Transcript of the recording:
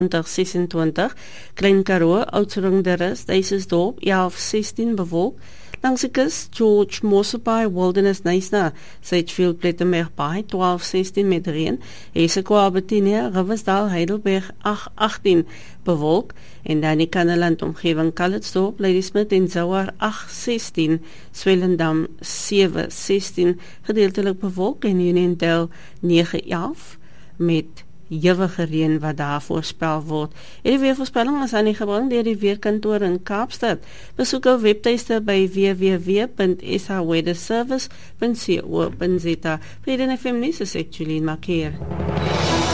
26, Klein Karoo, Oudtshoorn de Rus, Duisensdorp, 11-16 bewolk. Langs die kus, George Mosselbaai, Wilderness Knysna, Sedgefield, Plettenberg Baai, 12-16 met reën. Hessequa, Albertinia, Riversdal, Heidelberg, 8-18 bewolk. En dan die Kanneland omgewing, Calitzdorp, Ladysmith en Zouar, 8-16, Swellendam, 7-16, gedeeltelik bewolk en Uniondale, 9-11 met ewige reën wat daar voorspel word. Die weervoorspelling is aan die gebring deur die weerkantoor in Kaapstad. Besoek ons webtuiste by www.saweatherservice.co.za. Vir die FM nuus is ek Julie Markeer.